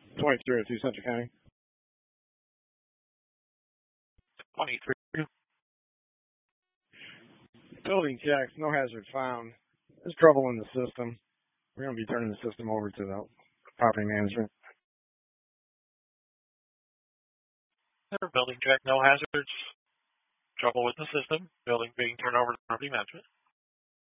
2302 Central County. 23. Building checks, no hazard found. There's trouble in the system. We're going to be turning the system over to the property management. Building check, no hazards. Trouble with the system. Building being turned over to property management.